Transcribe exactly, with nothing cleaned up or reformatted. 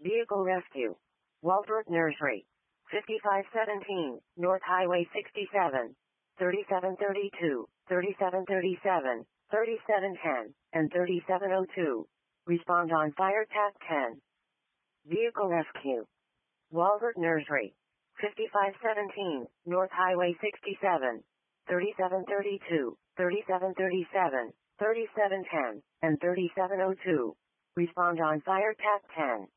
Vehicle Rescue. Walbrook Nursery. fifty-five seventeen, North Highway sixty-seven. thirty-seven thirty-two, thirty-seven thirty-seven, thirty-seven ten, and thirty-seven oh two. Respond on Fire T A C ten. Vehicle Rescue. Walbrook Nursery. fifty-five seventeen, North Highway sixty-seven. thirty-seven thirty-two, thirty-seven thirty-seven, thirty-seven ten, and thirty-seven oh two. Respond on Fire T A C ten.